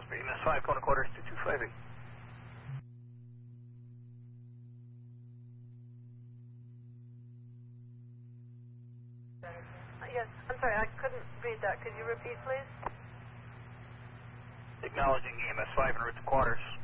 Must be EMS 5, going to quarters 2258. Yes, I'm sorry, I couldn't read that. Could you repeat, please? Acknowledging EMS 5 en route to quarters.